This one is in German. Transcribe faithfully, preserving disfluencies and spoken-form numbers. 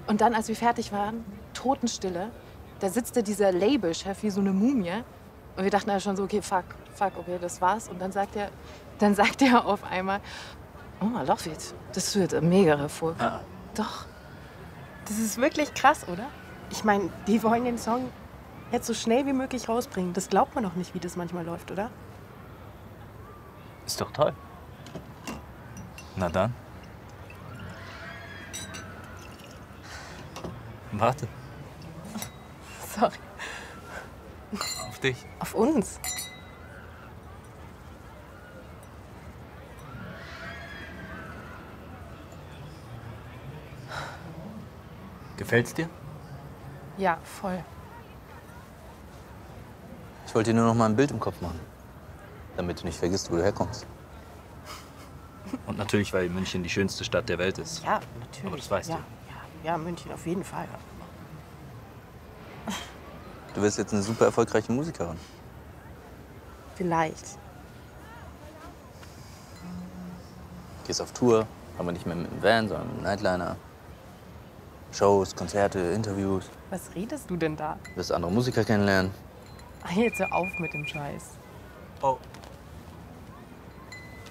Und dann, als wir fertig waren, Totenstille, da sitzt da dieser Labelchef wie so eine Mumie. Und wir dachten ja schon so, okay, fuck, fuck, okay, das war's. Und dann sagt er, dann sagt er auf einmal, oh, I love it. Das wird mega Erfolg. Ja. Doch. Das ist wirklich krass, oder? Ich meine, die wollen den Song jetzt so schnell wie möglich rausbringen. Das glaubt man doch nicht, wie das manchmal läuft, oder? Ist doch toll. Na dann. Warte. Sorry. Auf dich. Auf uns. Gefällt's dir? Ja, voll. Ich wollte dir nur noch mal ein Bild im Kopf machen, damit du nicht vergisst, wo du herkommst. Und natürlich, weil München die schönste Stadt der Welt ist. Ja, natürlich. Aber das weißt ja, du. Ja, ja, München auf jeden Fall. Du wirst jetzt eine super erfolgreiche Musikerin. Vielleicht. Gehst auf Tour, aber nicht mehr mit dem Van, sondern mit dem Nightliner. Shows, Konzerte, Interviews. Was redest du denn da? Wirst andere Musiker kennenlernen. Ach, jetzt hör auf mit dem Scheiß. Oh,